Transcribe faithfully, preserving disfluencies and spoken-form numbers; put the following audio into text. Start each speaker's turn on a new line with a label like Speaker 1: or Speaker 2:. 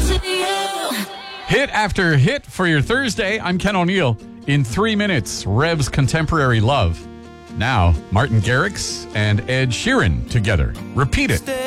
Speaker 1: Hit after hit for your Thursday. I'm Ken O'Neill. In three minutes, Rev's Contemporary Love. Now, Martin Garrix and Ed Sheeran together. Repeat it.